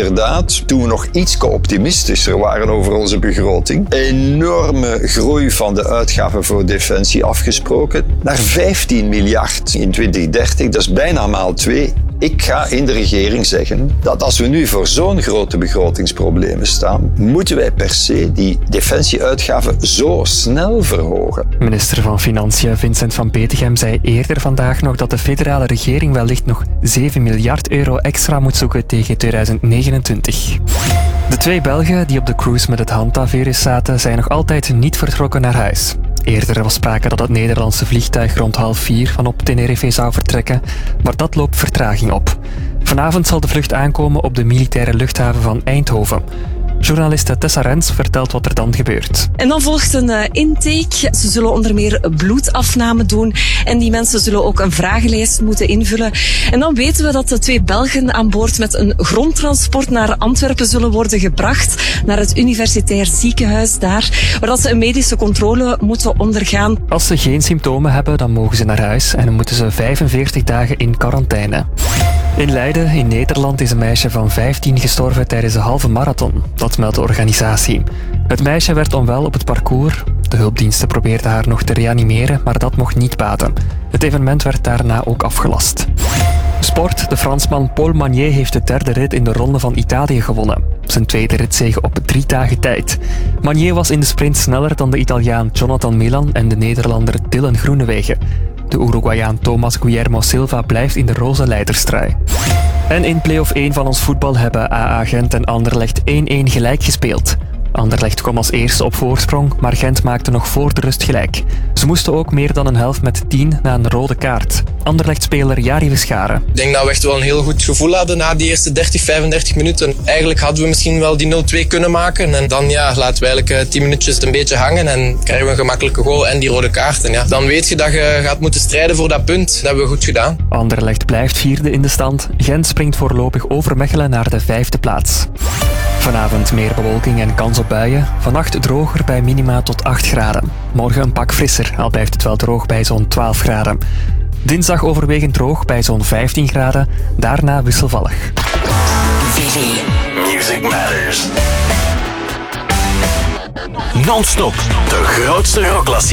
inderdaad, toen we nog iets optimistischer waren over onze begroting, enorme groei van de uitgaven voor defensie afgesproken naar 15 miljard in 2030. Dat is bijna maal 2. Ik ga in de regering zeggen dat als we nu voor zo'n grote begrotingsproblemen staan, moeten wij per se die defensieuitgaven zo snel verhogen. Minister van Financiën Vincent Van Petegem zei eerder vandaag nog dat de federale regering wellicht nog 7 miljard euro extra moet zoeken tegen 2029. De 2 Belgen die op de cruise met het Hanta-virus zaten, zijn nog altijd niet vertrokken naar huis. Eerder was sprake dat het Nederlandse vliegtuig rond 3:30 van op Tenerife zou vertrekken, maar dat loopt vertraging op. Vanavond zal de vlucht aankomen op de militaire luchthaven van Eindhoven. Journaliste Tessa Rens vertelt wat er dan gebeurt. En dan volgt een intake. Ze zullen onder meer bloedafname doen. En die mensen zullen ook een vragenlijst moeten invullen. En dan weten we dat de 2 Belgen aan boord met een grondtransport naar Antwerpen zullen worden gebracht. Naar het universitair ziekenhuis daar. Waar ze een medische controle moeten ondergaan. Als ze geen symptomen hebben, dan mogen ze naar huis. En dan moeten ze 45 dagen in quarantaine. In Leiden, in Nederland, is een meisje van 15 gestorven tijdens de halve marathon. Dat meldt de organisatie. Het meisje werd onwel op het parcours. De hulpdiensten probeerden haar nog te reanimeren, maar dat mocht niet baten. Het evenement werd daarna ook afgelast. Sport. De Fransman Paul Magnier heeft de 3e rit in de Ronde van Italië gewonnen. Zijn 2e ritzege op 3 dagen tijd. Magnier was in de sprint sneller dan de Italiaan Jonathan Milan en de Nederlander Dylan Groenewegen. De Uruguayaan Thomas Guillermo Silva blijft in de roze leiderstrui. En in play-off 1 van ons voetbal hebben AA Gent en Anderlecht 1-1 gelijk gespeeld. Anderlecht kwam als eerste op voorsprong, maar Gent maakte nog voor de rust gelijk. Ze moesten ook meer dan een helft met 10 na een rode kaart. Anderlecht-speler Jari Verscharen. Ik denk dat we echt wel een heel goed gevoel hadden na die eerste 35 minuten. Eigenlijk hadden we misschien wel die 0-2 kunnen maken. En dan laten we eigenlijk 10 minuutjes een beetje hangen en krijgen we een gemakkelijke goal en die rode kaart. En dan weet je dat je gaat moeten strijden voor dat punt. Dat hebben we goed gedaan. Anderlecht blijft 4e in de stand. Gent springt voorlopig over Mechelen naar de 5e plaats. Vanavond meer bewolking en kans op buien. Vannacht droger bij minima tot 8 graden. Morgen een pak frisser, al blijft het wel droog bij zo'n 12 graden. Dinsdag overwegend droog bij zo'n 15 graden. Daarna wisselvallig. Music Matters. Non-stop, de grootste rockklassiekers.